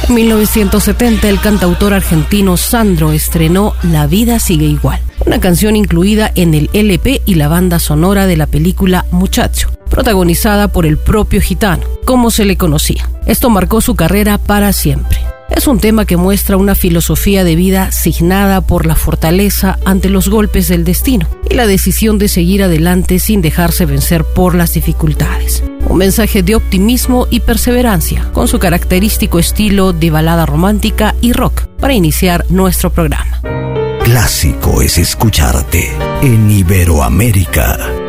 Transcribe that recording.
En 1970, el cantautor argentino Sandro estrenó La vida sigue igual, una canción incluida en el LP y la banda sonora de la película Muchacho, protagonizada por el propio gitano, como se le conocía. Esto marcó su carrera para siempre. Es un tema que muestra una filosofía de vida signada por la fortaleza ante los golpes del destino y la decisión de seguir adelante sin dejarse vencer por las dificultades. Un mensaje de optimismo y perseverancia, con su característico estilo de balada romántica y rock, para iniciar nuestro programa. Clásico es escucharte en Iberoamérica.